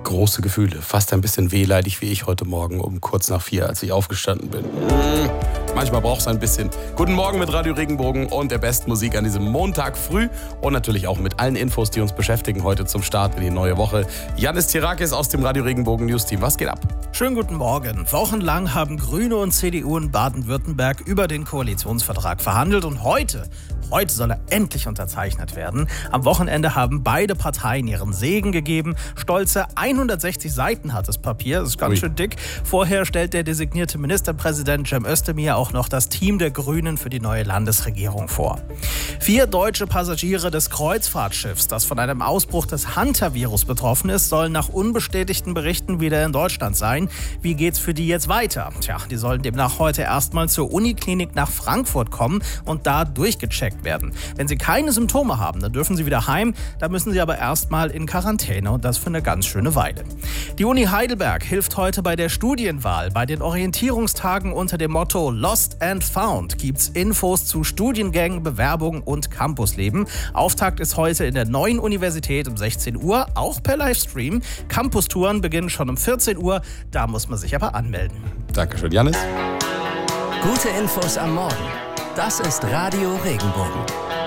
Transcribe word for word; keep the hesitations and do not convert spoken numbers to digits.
große Gefühle. Fast ein bisschen wehleidig wie ich heute Morgen um kurz nach vier, als ich aufgestanden bin. Mmh. Manchmal braucht es ein bisschen. Guten Morgen mit Radio Regenbogen und der besten Musik an diesem Montag früh. Und natürlich auch mit allen Infos, die uns beschäftigen heute zum Start in die neue Woche. Yannis Tirakis aus dem Radio Regenbogen News Team. Was geht ab? Schönen guten Morgen. Wochenlang haben Grüne und C D U in Baden-Württemberg über den Koalitionsvertrag verhandelt. Und heute, heute soll er endlich unterzeichnet werden. Am Wochenende haben beide Parteien ihren Segen gegeben. Stolze hundertsechzig Seiten hat das Papier. Das ist ganz Ui. schön dick. Vorher stellt der designierte Ministerpräsident Cem Özdemir auch noch das Team der Grünen für die neue Landesregierung vor. Vier deutsche Passagiere des Kreuzfahrtschiffs, das von einem Ausbruch des Hantavirus betroffen ist, sollen nach unbestätigten Berichten wieder in Deutschland sein. Wie geht's für die jetzt weiter? Tja, die sollen demnach heute erstmal zur Uniklinik nach Frankfurt kommen und da durchgecheckt werden. Wenn sie keine Symptome haben, dann dürfen sie wieder heim. Da müssen sie aber erstmal in Quarantäne und das für eine ganz schöne Weile. Die Uni Heidelberg hilft heute bei der Studienwahl. Bei den Orientierungstagen unter dem Motto Lost and Found gibt's Infos zu Studiengängen, Bewerbungen und Campusleben. Auftakt ist heute in der neuen Universität um sechzehn Uhr, auch per Livestream. Campustouren beginnen schon um vierzehn Uhr, da muss man sich aber anmelden. Dankeschön, Yannis. Gute Infos am Morgen. Das ist Radio Regenbogen.